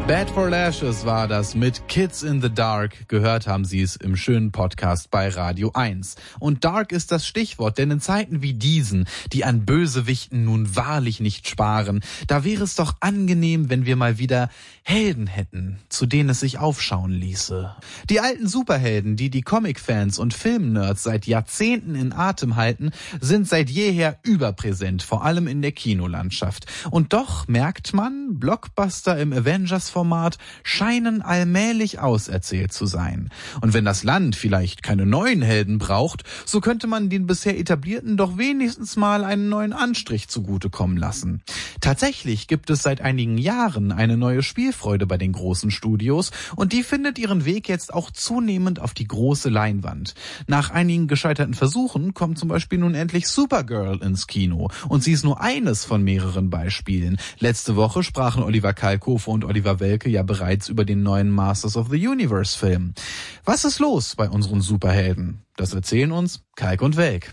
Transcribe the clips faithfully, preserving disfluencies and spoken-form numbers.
Bad for Lashes war das mit Kids in the Dark. Gehört haben Sie es im schönen Podcast bei Radio eins. Und Dark ist das Stichwort, denn in Zeiten wie diesen, die an Bösewichten nun wahrlich nicht sparen, da wäre es doch angenehm, wenn wir mal wieder Helden hätten, zu denen es sich aufschauen ließe. Die alten Superhelden, die die Comic-Fans und Filmnerds seit Jahrzehnten in Atem halten, sind seit jeher überpräsent, vor allem in der Kinolandschaft. Und doch merkt man, Blockbuster im Avengers-Format scheinen allmählich auserzählt zu sein. Und wenn das Land vielleicht keine neuen Helden braucht, so könnte man den bisher etablierten doch wenigstens mal einen neuen Anstrich zugutekommen lassen. Tatsächlich gibt es seit einigen Jahren eine neue Spielfreude bei den großen Studios und die findet ihren Weg jetzt auch zunehmend auf die große Leinwand. Nach einigen gescheiterten Versuchen kommt zum Beispiel nun endlich Supergirl ins Kino und sie ist nur eines von mehreren Beispielen. Letzte Woche sprachen Oliver Kalkofe und Oliver Welke ja bereits über den neuen Masters of the Universe Film. Was ist los bei unseren Superhelden? Das erzählen uns Kalk und Welk.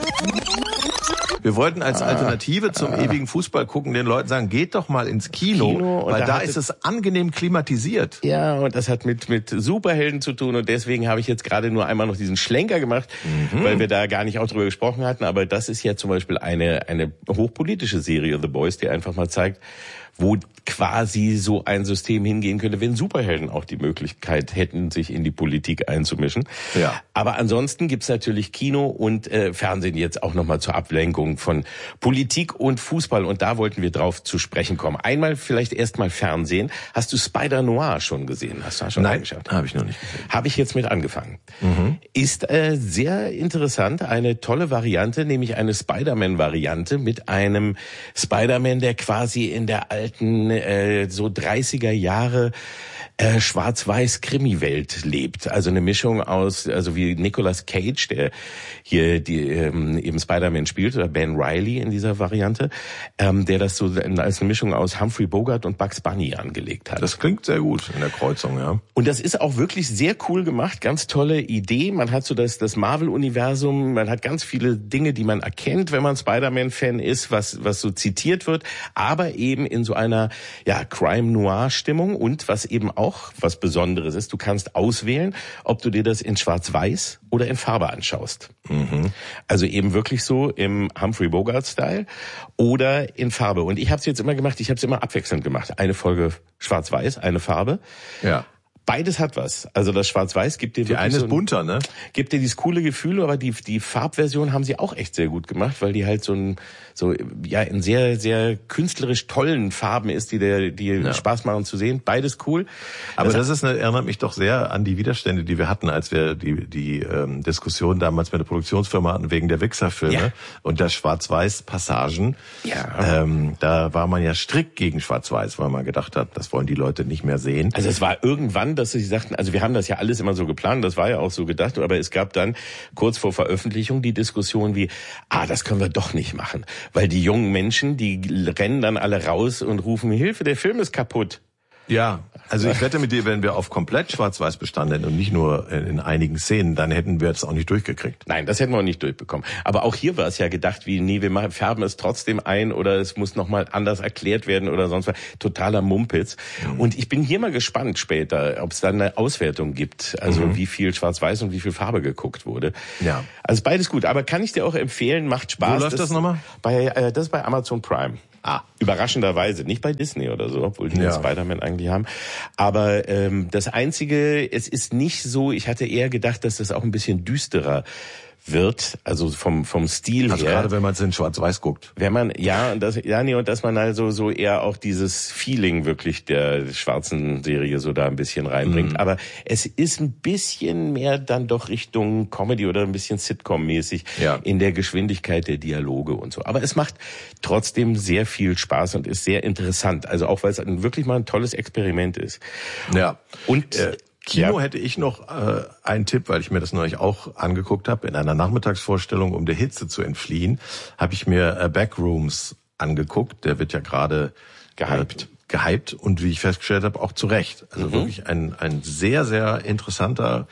Wir wollten als Alternative zum ah. ewigen Fußball gucken den Leuten sagen, geht doch mal ins Kino, Kino weil da, da ist es angenehm klimatisiert. Ja, und das hat mit mit Superhelden zu tun und deswegen habe ich jetzt gerade nur einmal noch diesen Schlenker gemacht, mhm. weil wir da gar nicht auch drüber gesprochen hatten, aber das ist ja zum Beispiel eine eine hochpolitische Serie, The Boys, die einfach mal zeigt, wo quasi so ein System hingehen könnte, wenn Superhelden auch die Möglichkeit hätten, sich in die Politik einzumischen. Ja. Aber ansonsten gibt's natürlich Kino und äh, Fernsehen jetzt auch nochmal zur Ablenkung von Politik und Fußball. Und da wollten wir drauf zu sprechen kommen. Einmal vielleicht erstmal Fernsehen. Hast du Spider-Noir schon gesehen? Hast du schon Nein, angeschaut? habe ich noch nicht gesehen. Habe ich jetzt mit angefangen. Mhm. Ist äh, sehr interessant, eine tolle Variante, nämlich eine Spider-Man-Variante mit einem Spider-Man, der quasi in der alten äh, so dreißiger Jahre äh, Schwarz-Weiß-Krimi-Welt lebt. Also eine Mischung aus, also wie Nicolas Cage, der hier die ähm, eben Spider-Man spielt, oder Ben Reilly in dieser Variante, ähm, der das so als eine Mischung aus Humphrey Bogart und Bugs Bunny angelegt hat. Das klingt sehr gut in der Kreuzung, ja. Und das ist auch wirklich sehr cool gemacht, ganz tolle Idee. Man hat so das, das Marvel-Universum, man hat ganz viele Dinge, die man erkennt, wenn man Spider-Man-Fan ist, was, was so zitiert wird, aber eben in so einer, ja, Crime-Noir-Stimmung und was eben auch was Besonderes ist, du kannst auswählen, ob du dir das in Schwarz-Weiß oder in Farbe anschaust. Mhm. Also eben wirklich so im Humphrey Bogart-Style oder in Farbe. Und ich habe es jetzt immer gemacht, ich habe es immer abwechselnd gemacht. Eine Folge Schwarz-Weiß, eine Farbe. Ja. Beides hat was. Also das Schwarz-Weiß gibt dir die wirklich eine so ist ein, bunter, ne? gibt dir dieses coole Gefühl, aber die die Farbversion haben sie auch echt sehr gut gemacht, weil die halt so ein so ja in sehr sehr künstlerisch tollen Farben ist, die der die ja. Spaß machen zu sehen. Beides cool. Aber das, das ist eine, erinnert mich doch sehr an die Widerstände, die wir hatten, als wir die die ähm, Diskussion damals mit der Produktionsfirma hatten wegen der Wichser-Filme ja. und der Schwarz-Weiß-Passagen. Ja. Ähm, da war man ja strikt gegen Schwarz-Weiß, weil man gedacht hat, das wollen die Leute nicht mehr sehen. Also es war irgendwann, dass sie sagten, also wir haben das ja alles immer so geplant, das war ja auch so gedacht, aber es gab dann kurz vor Veröffentlichung die Diskussion wie, ah, das können wir doch nicht machen, weil die jungen Menschen, die rennen dann alle raus und rufen, Hilfe, der Film ist kaputt. Ja, also ich wette mit dir, wenn wir auf komplett Schwarz-Weiß bestanden und nicht nur in einigen Szenen, dann hätten wir das auch nicht durchgekriegt. Nein, das hätten wir auch nicht durchbekommen. Aber auch hier war es ja gedacht, wie, nee, wir machen, färben es trotzdem ein oder es muss nochmal anders erklärt werden oder sonst was. Totaler Mumpitz. Mhm. Und ich bin hier mal gespannt später, ob es dann eine Auswertung gibt, also mhm. wie viel Schwarz-Weiß und wie viel Farbe geguckt wurde. Ja. Also beides gut, aber kann ich dir auch empfehlen, macht Spaß. Wo läuft das, das nochmal? Bei, äh, das ist bei Amazon Prime. Ah. Überraschenderweise, nicht bei Disney oder so, obwohl die ja. den Spider-Man eigentlich haben. Aber ähm, das Einzige, es ist nicht so, ich hatte eher gedacht, dass das auch ein bisschen düsterer wird, also vom vom Stil also her. Also gerade wenn man es in Schwarz-Weiß guckt. Wenn man, ja, und das, ja, nee, und dass man also so eher auch dieses Feeling wirklich der schwarzen Serie so da ein bisschen reinbringt. Mhm. Aber es ist ein bisschen mehr dann doch Richtung Comedy oder ein bisschen Sitcom-mäßig ja. in der Geschwindigkeit der Dialoge und so. Aber es macht trotzdem sehr viel Spaß und ist sehr interessant. Also auch, weil es wirklich mal ein tolles Experiment ist. Ja. Und äh, Kino ja. hätte ich noch äh, einen Tipp, weil ich mir das neulich auch angeguckt habe. In einer Nachmittagsvorstellung, um der Hitze zu entfliehen, habe ich mir äh, Backrooms angeguckt. Der wird ja gerade gehypt. Äh, gehypt und wie ich festgestellt habe, auch zu Recht. Also mhm. wirklich ein ein sehr, sehr interessanter,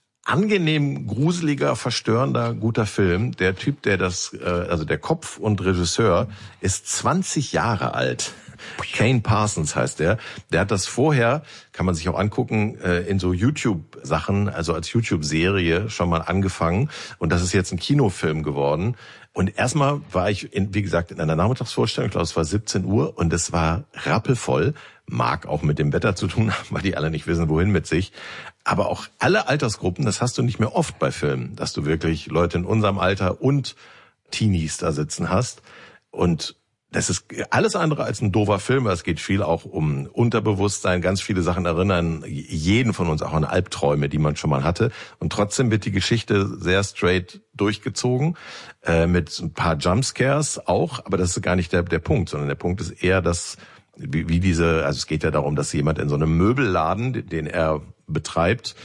angenehm gruseliger, verstörender, guter Film. Der Typ, der das, äh, also der Kopf und Regisseur, ist zwanzig Jahre alt. Kane Parsons heißt der. Der hat das vorher, kann man sich auch angucken, in so YouTube-Sachen, also als YouTube-Serie schon mal angefangen. Und das ist jetzt ein Kinofilm geworden. Und erstmal war ich, in, wie gesagt, in einer Nachmittagsvorstellung, ich glaube, es war siebzehn Uhr und es war rappelvoll. Mag auch mit dem Wetter zu tun haben, weil die alle nicht wissen, wohin mit sich. Aber auch alle Altersgruppen, das hast du nicht mehr oft bei Filmen, dass du wirklich Leute in unserem Alter und Teenies da sitzen hast. Und das ist alles andere als ein doofer Film. Es geht viel auch um Unterbewusstsein. Ganz viele Sachen erinnern jeden von uns auch an Albträume, die man schon mal hatte. Und trotzdem wird die Geschichte sehr straight durchgezogen, äh, mit ein paar Jumpscares auch. Aber das ist gar nicht der, der Punkt, sondern der Punkt ist eher, dass wie, wie diese, also es geht ja darum, dass jemand in so einem Möbelladen, den er betreibt,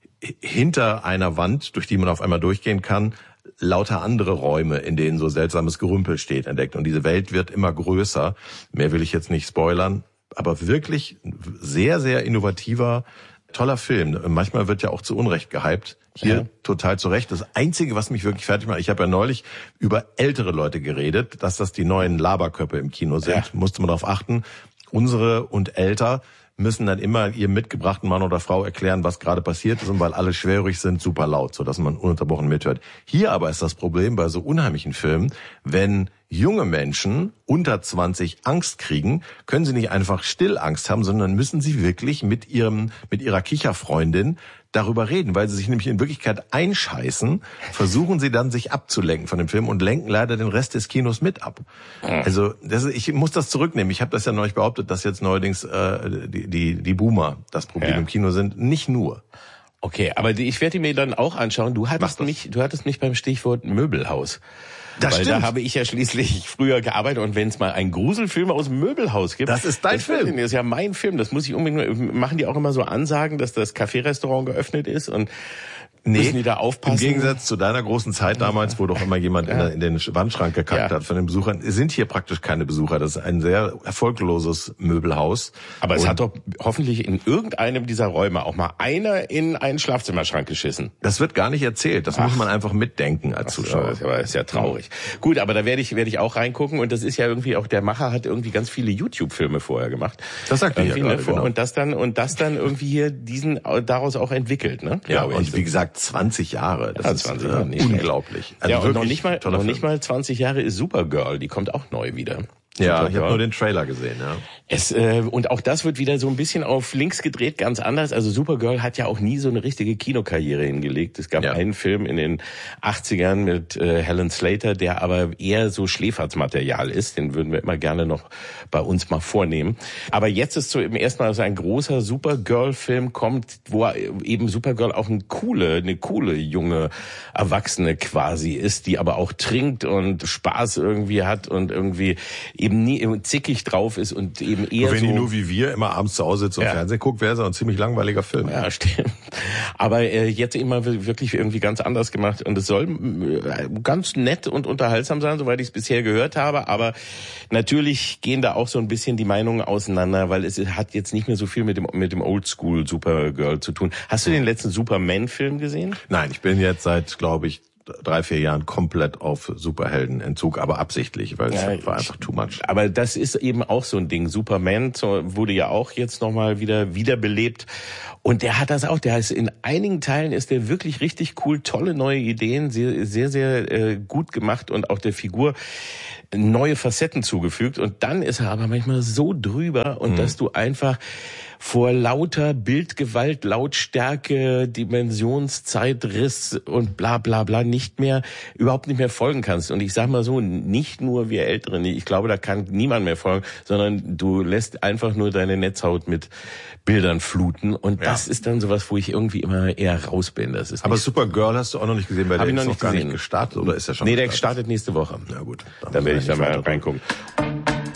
hinter einer Wand, durch die man auf einmal durchgehen kann, lauter andere Räume, in denen so seltsames Gerümpel steht, entdeckt. Und diese Welt wird immer größer. Mehr will ich jetzt nicht spoilern. Aber wirklich sehr, sehr innovativer, toller Film. Manchmal wird ja auch zu Unrecht gehypt. Hier ja. Total zu Recht. Das Einzige, was mich wirklich fertig macht, ich habe ja neulich über ältere Leute geredet, dass das die neuen Laberköpfe im Kino sind. Ja. Musste man darauf achten. Unsere und älter müssen dann immer ihrem mitgebrachten Mann oder Frau erklären, was gerade passiert ist, und weil alle schwerhörig sind, super laut, sodass man ununterbrochen mithört. Hier aber ist das Problem bei so unheimlichen Filmen, wenn junge Menschen unter zwanzig Angst kriegen, können sie nicht einfach still Angst haben, sondern müssen sie wirklich mit ihrem, mit ihrer Kicherfreundin darüber reden, weil sie sich nämlich in Wirklichkeit einscheißen, versuchen sie dann sich abzulenken von dem Film und lenken leider den Rest des Kinos mit ab. Also das ist, ich muss das zurücknehmen. Ich habe das ja neulich behauptet, dass jetzt neuerdings äh, die, die, die Boomer das Problem ja. im Kino sind. Nicht nur. Okay, aber die, ich werde mir dann auch anschauen. Du hattest mich, du hattest mich beim Stichwort Möbelhaus. Das Weil stimmt. Da habe ich ja schließlich früher gearbeitet, und wenn es mal einen Gruselfilm aus dem Möbelhaus gibt, das ist dein das Film. Das ist ja mein Film. Das muss ich unbedingt. Machen die auch immer so Ansagen, dass das Café-Restaurant geöffnet ist, und nee, müssen die da aufpassen? Im Gegensatz zu deiner großen Zeit damals, wo doch immer jemand ja. in, in den Wandschrank gekackt ja. hat von den Besuchern, sind hier praktisch keine Besucher. Das ist ein sehr erfolgloses Möbelhaus. Aber es und hat doch hoffentlich in irgendeinem dieser Räume auch mal einer in einen Schlafzimmerschrank geschissen. Das wird gar nicht erzählt. Das Ach. muss man einfach mitdenken als Zuschauer. Das ist ja traurig. Mhm. Gut, aber da werde ich werde ich auch reingucken, und das ist ja irgendwie auch, der Macher hat irgendwie ganz viele YouTube-Filme vorher gemacht. Das sagt er ja gerade, ne? genau. Und das dann und das dann irgendwie hier diesen daraus auch entwickelt, ne? Ja, und ich. wie gesagt, zwanzig Jahre. Das ja, zwanzig ist äh, unglaublich. Also ja, und noch nicht mal, noch nicht mal zwanzig Jahre ist Supergirl. Die kommt auch neu wieder. Ja, ich habe nur den Trailer gesehen, ja. Es, äh, und auch das wird wieder so ein bisschen auf links gedreht, ganz anders. Also Supergirl hat ja auch nie so eine richtige Kinokarriere hingelegt. Es gab ja. einen Film in den achtzigern mit äh, Helen Slater, der aber eher so Schläferzmaterial ist. Den würden wir immer gerne noch bei uns mal vornehmen. Aber jetzt ist so im ersten Mal so ein großer Supergirl-Film kommt, wo eben Supergirl auch eine coole, eine coole junge Erwachsene quasi ist, die aber auch trinkt und Spaß irgendwie hat und irgendwie eben nie zickig drauf ist und eben eher und wenn so... die nur wie wir immer abends zu Hause sitzt und ja. Fernsehen guckt, wäre es ein ziemlich langweiliger Film. Ja, stimmt. Aber äh, jetzt immer wirklich irgendwie ganz anders gemacht, und es soll äh, ganz nett und unterhaltsam sein, soweit ich es bisher gehört habe, aber natürlich gehen da auch so ein bisschen die Meinungen auseinander, weil es hat jetzt nicht mehr so viel mit dem mit dem Oldschool Supergirl zu tun. Hast du den letzten Superman-Film gesehen? Nein, ich bin jetzt seit, glaube ich, drei, vier Jahren komplett auf Superheldenentzug, aber absichtlich, weil es ja, war einfach too much. Aber das ist eben auch so ein Ding. Superman wurde ja auch jetzt nochmal wieder wiederbelebt. Und der hat das auch. Der heißt, in einigen Teilen ist der wirklich richtig cool, tolle neue Ideen, sehr, sehr, sehr äh, gut gemacht, und auch der Figur neue Facetten zugefügt. Und dann ist er aber manchmal so drüber, und mhm. dass du einfach vor lauter Bildgewalt, Lautstärke, Dimensionszeitriss und bla bla bla nicht mehr, überhaupt nicht mehr folgen kannst. Und ich sag mal so, nicht nur wir Älteren, ich glaube, da kann niemand mehr folgen, sondern du lässt einfach nur deine Netzhaut mit Bildern fluten. Und ja. das ist dann sowas, wo ich irgendwie immer eher raus bin. Das ist aber Supergirl hast du auch noch nicht gesehen, weil der ist noch gar nicht gestartet, oder ist er schon Nee, der gestartet? startet nächste Woche. Na gut. Dann, dann werde ich da mal reingucken.